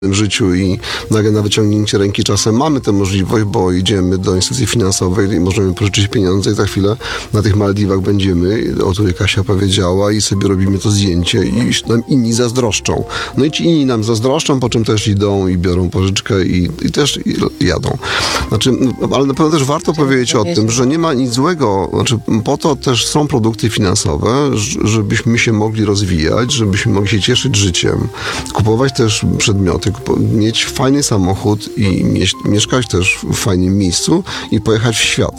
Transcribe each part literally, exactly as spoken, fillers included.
w życiu i nagle na wyciągnięcie ręki czasem mamy tę możliwość, bo idziemy do instytucji finansowej i możemy pożyczyć pieniądze i za chwilę na tych Maldiwach będziemy, o której Kasia powiedziała, i sobie robimy to zdjęcie i nam inni zazdroszczą. No i ci inni nam zazdroszczą, po czym też idą i biorą pożyczkę i, i też jadą. Znaczy, ale na pewno też warto powiedzieć o tym, że nie ma nic złego, znaczy po to też są produkty finansowe, żebyśmy się mogli rozwijać, żebyśmy mogli się cieszyć życiem, kupować też przedmioty, mieć fajny samochód i mieć, mieszkać też w fajnym miejscu i pojechać w świat.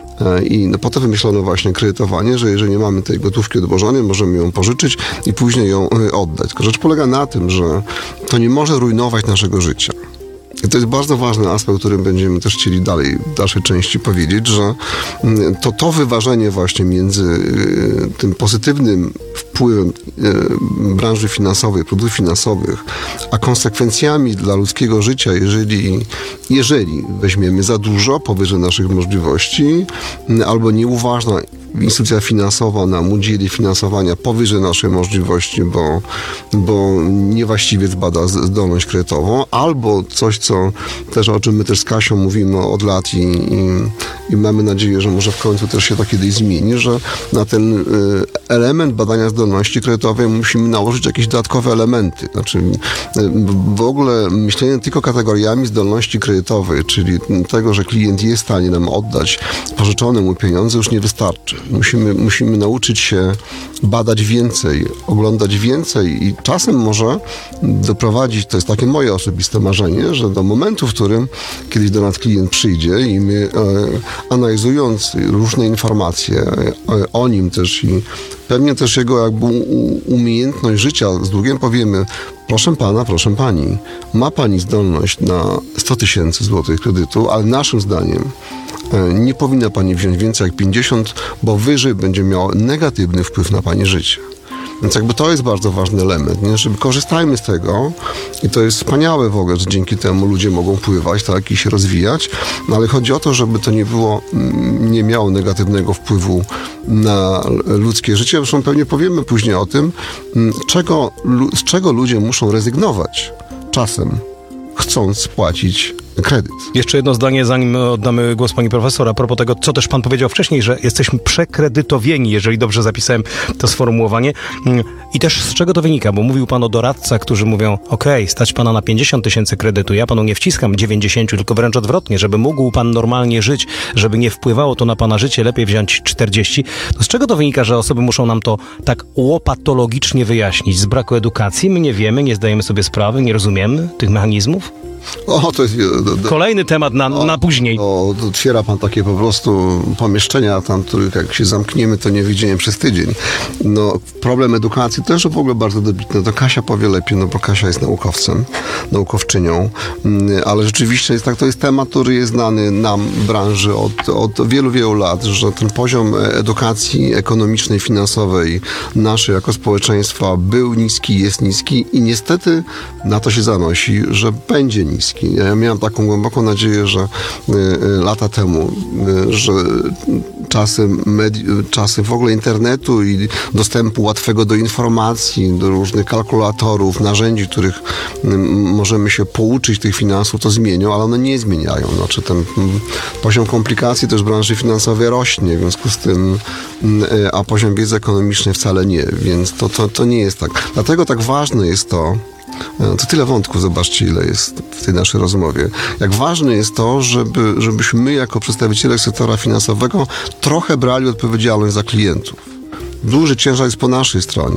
I no, po to wymyślono właśnie kredytowanie, że jeżeli nie mamy tej gotówki odłożonej, możemy ją pożyczyć i później ją oddać. Tylko rzecz polega na tym, że to nie może rujnować naszego życia. I to jest bardzo ważny aspekt, o którym będziemy też chcieli dalej w dalszej części powiedzieć, że to to wyważenie właśnie między tym pozytywnym wpływem branży finansowej, produktów finansowych, a konsekwencjami dla ludzkiego życia, jeżeli, jeżeli weźmiemy za dużo powyżej naszych możliwości, albo nieuważna instytucja finansowa nam udzieli finansowania powyżej naszej możliwości, bo, bo niewłaściwie zbada zdolność kredytową, albo coś, co też, o czym my też z Kasią mówimy od lat i, i, i mamy nadzieję, że może w końcu też się to kiedyś zmieni, że na ten element badania zdolności kredytowej musimy nałożyć jakieś dodatkowe elementy. Znaczy w ogóle myślenie tylko kategoriami zdolności kredytowej, czyli tego, że klient jest w stanie nam oddać pożyczone mu pieniądze, już nie wystarczy. Musimy, musimy nauczyć się badać więcej, oglądać więcej i czasem może doprowadzić, to jest takie moje osobiste marzenie, że do momentu, w którym kiedyś do nas klient przyjdzie i my e, analizując różne informacje e, o nim też i pewnie też jego jakby umiejętność życia z długiem powiemy: proszę pana, proszę pani, ma pani zdolność na sto tysięcy złotych kredytu, ale naszym zdaniem nie powinna pani wziąć więcej jak pięćdziesiąt, bo wyżej będzie miało negatywny wpływ na pani życie. Więc jakby to jest bardzo ważny element, nie? Żeby korzystajmy z tego i to jest wspaniałe w ogóle, że dzięki temu ludzie mogą pływać, tak, i się rozwijać, no ale chodzi o to, żeby to nie było, nie miało negatywnego wpływu na ludzkie życie. Zresztą pewnie powiemy później o tym, czego, z czego ludzie muszą rezygnować czasem, chcąc spłacić kredyt. Jeszcze jedno zdanie, zanim oddamy głos pani profesor, a propos tego, co też pan powiedział wcześniej, że jesteśmy przekredytowieni, jeżeli dobrze zapisałem to sformułowanie. I też z czego to wynika? Bo mówił pan o doradcach, którzy mówią: okej, stać pana na pięćdziesiąt tysięcy kredytu, ja panu nie wciskam dziewięćdziesiąt, tylko wręcz odwrotnie, żeby mógł pan normalnie żyć, żeby nie wpływało to na pana życie, lepiej wziąć czterdzieści. To z czego to wynika, że osoby muszą nam to tak łopatologicznie wyjaśnić? Z braku edukacji? My nie wiemy, nie zdajemy sobie sprawy, nie rozumiemy tych mechanizmów? O, to jest... Do, do, Kolejny temat na, o, na później. O, otwiera pan takie po prostu pomieszczenia tam, których jak się zamkniemy, to nie wyjdziemy przez tydzień. No, problem edukacji też w ogóle bardzo dobitny. To Kasia powie lepiej, no bo Kasia jest naukowcem, naukowczynią, ale rzeczywiście jest tak, to jest temat, który jest znany nam w branży od, od wielu, wielu lat, że ten poziom edukacji ekonomicznej, finansowej naszej jako społeczeństwa był niski, jest niski i niestety na to się zanosi, że będzie niski. Ja miałem taką głęboką nadzieję, że y, y, lata temu, y, że czasy, medi- czasy w ogóle internetu i dostępu łatwego do informacji, do różnych kalkulatorów, narzędzi, których y, możemy się pouczyć tych finansów, to zmienią, ale one nie zmieniają. Znaczy ten y, poziom komplikacji też w branży finansowej rośnie, w związku z tym, y, a poziom wiedzy ekonomicznej wcale nie, więc to, to, to nie jest tak. Dlatego tak ważne jest to, to tyle wątków, zobaczcie, ile jest w tej naszej rozmowie. Jak ważne jest to, żeby, żebyśmy my jako przedstawiciele sektora finansowego trochę brali odpowiedzialność za klientów. Duży ciężar jest po naszej stronie,